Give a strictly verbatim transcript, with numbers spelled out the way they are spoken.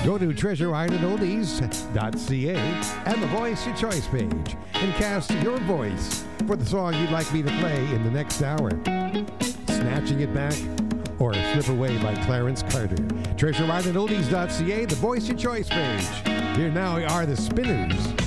Go to treasure island oldies dot c a and the Voice Your Choice page and cast your voice for the song you'd like me to play in the next hour. Snatching It Back or Slip Away by Clarence Carter. treasure island oldies dot c a, the Voice Your Choice page. Here now are the Spinners.